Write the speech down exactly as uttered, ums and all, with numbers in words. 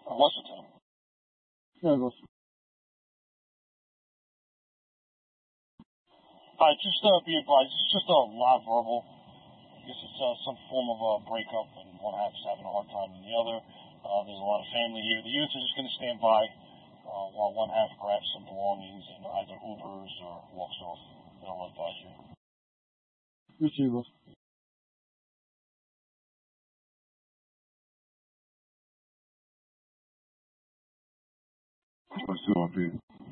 Or was it him? Yeah, it was. Alright, just uh, be advised, it's just a lot verbal. I guess it's uh, some form of a breakup, and one half is having a hard time than the other. Uh, there's a lot of family here. The youth are just going to stand by uh, while one half grabs some belongings and either Ubers or walks off. They'll advise you. Receiver. What's up, here?